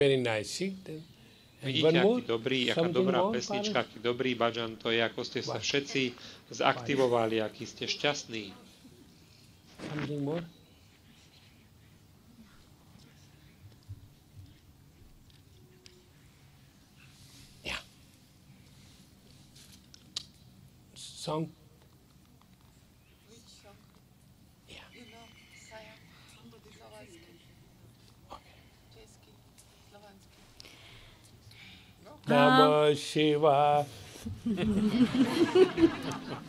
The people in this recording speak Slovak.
Very nice. See? And Vidíte, one more? aký dobrý, aká Something dobrá more, pesnička, aký dobrý bajan to je, ako ste sa What? všetci zaktivovali, aký ste šťastní. Something more? Yeah. Song? Which song? Yeah. You know, Saya, Slovansky, Okay. Česky, Slovansky. Namah Shiva.